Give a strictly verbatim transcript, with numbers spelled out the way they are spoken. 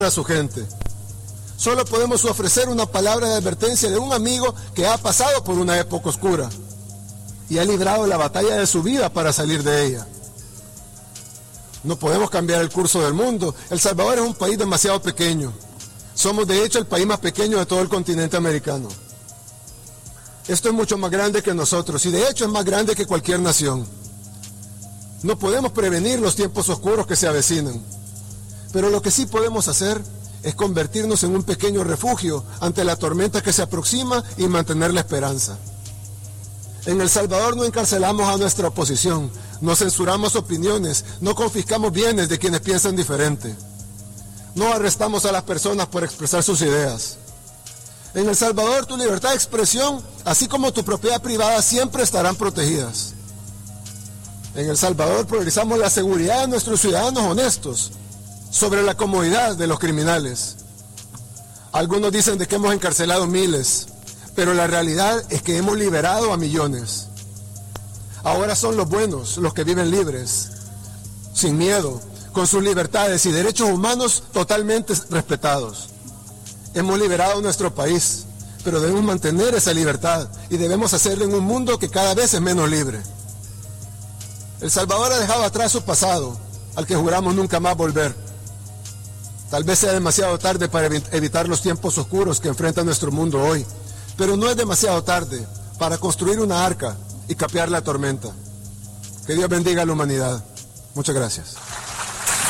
a su gente. Solo podemos ofrecer una palabra de advertencia de un amigo que ha pasado por una época oscura y ha librado la batalla de su vida para salir de ella. No podemos cambiar el curso del mundo. El Salvador es un país demasiado pequeño. Somos de hecho el país más pequeño de todo el continente americano. Esto es mucho más grande que nosotros y de hecho es más grande que cualquier nación. No podemos prevenir los tiempos oscuros que se avecinan, pero lo que sí podemos hacer es convertirnos en un pequeño refugio ante la tormenta que se aproxima y mantener la esperanza. En El Salvador no encarcelamos a nuestra oposición, no censuramos opiniones, no confiscamos bienes de quienes piensan diferente. No arrestamos a las personas por expresar sus ideas. En El Salvador tu libertad de expresión, así como tu propiedad privada, siempre estarán protegidas. En El Salvador priorizamos la seguridad de nuestros ciudadanos honestos sobre la comodidad de los criminales. Algunos dicen de que hemos encarcelado miles, pero la realidad es que hemos liberado a millones. Ahora son los buenos los que viven libres, sin miedo, con sus libertades y derechos humanos totalmente respetados. Hemos liberado nuestro país, pero debemos mantener esa libertad y debemos hacerlo en un mundo que cada vez es menos libre. El Salvador ha dejado atrás su pasado, al que juramos nunca más volver. Tal vez sea demasiado tarde para evitar los tiempos oscuros que enfrenta nuestro mundo hoy, pero no es demasiado tarde para construir una arca y capear la tormenta. Que Dios bendiga a la humanidad. Muchas gracias.